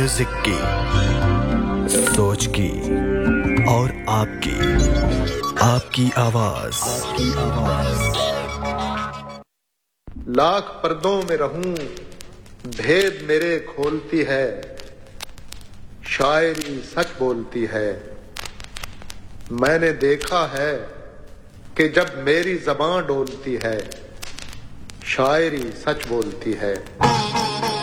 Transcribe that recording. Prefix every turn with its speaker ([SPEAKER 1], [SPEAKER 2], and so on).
[SPEAKER 1] Music की, सोच की और आपकी आवाज।
[SPEAKER 2] लाख पर्दों में रहूं भेद मेरे खोलती है, शायरी सच बोलती है। मैंने देखा है कि जब मेरी ज़बां डोलती है, शायरी सच बोलती है।